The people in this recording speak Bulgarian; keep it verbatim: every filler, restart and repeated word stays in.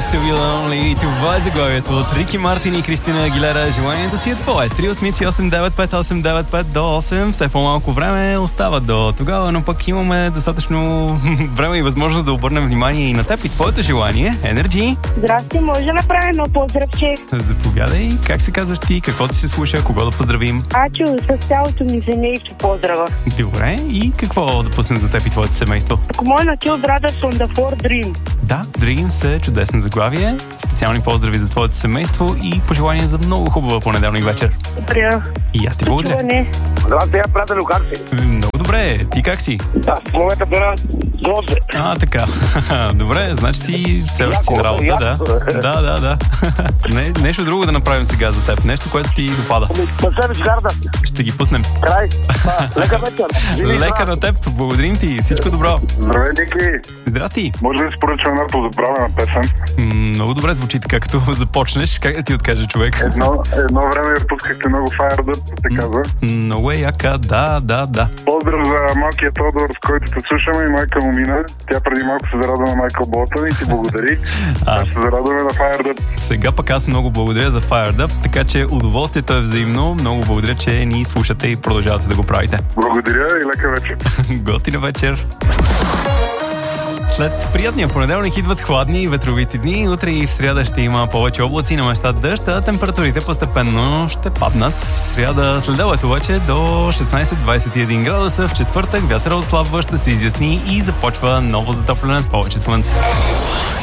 Still Be Lonely. Това е заглавието от Рики Мартин и Кристина Агилера. Желанието си е твое. три осмици осем девет пет осем девет пет до осем. Все по-малко време остава до тогава, но пък имаме достатъчно време и възможност да обърнем внимание и на теб и твоето желание. Енерджи. Здрасти, може да направим едно поздравче. Заповядай. Как се казваш ти? Какво ти се слуша? Кого да поздравим? Ачо, с цялото ми семейство поздрава. Добре. И какво да пуснем за теб и твоето семейство? Ако може на Kill Brothers on the Four Dream. Да, Dreams е чудесно заглавие. Специални поздрави за твоето семейство и пожелания за много хубава понеделник вечер. Добре. И аз ти благодаря. Здрасти, приятелю, как си? Много добре. Ти как си? Да, в момента пера Грозе. А, така. Добре, значи си все още си на работа, да. Да, да, да. Не, нещо друго да направим сега за теб. Нещо, което ти допада. Пасевич гарда. Ще ги пуснем. Край. Лека вечер. Лека на теб. Благодарим ти. Всичко добро. Здравей, Ники. Здрасти. Може да си поръчам една позабравена песен? Много добре звучи така, като започнеш. Как да ти откаже човек? Едно, едно време я пускахте много Fired Up, се казва. Много е яка, да, да, да. Поздрав за малкия Тодор, с който те слушаме, и майка му мина. Тя преди малко се зарадва на Майкъл Болтън и ти благодари. А ще се зарадваме на Fired Up. Сега пък аз много благодаря за Fired Up, така че удоволствието е взаимно. Много благодаря, че ни слушате и продължавате да го правите. Благодаря и лека вечер. Готина вечер. След приятния понеделник идват хладни и ветровити дни. Утре и в сряда ще има повече облаци, на места дъжд, а температурите постепенно ще паднат. В сряда следобед обаче до шестнайсет двайсет и един градуса. В четвъртък вятъра отслабва, ще се изясни и започва ново затопляне с повече слънце.